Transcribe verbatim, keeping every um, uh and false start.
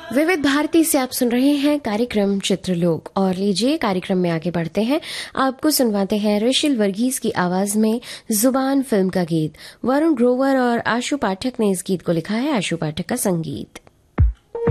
विविध भारती से आप सुन रहे हैं कार्यक्रम चित्रलोक। और लीजिए कार्यक्रम में आगे बढ़ते हैं। आपको सुनवाते हैं ऋषिल वर्गीस की आवाज में जुबान फिल्म का गीत। वरुण ग्रोवर और आशु पाठक ने इस गीत को लिखा है। आशु पाठक का संगीत।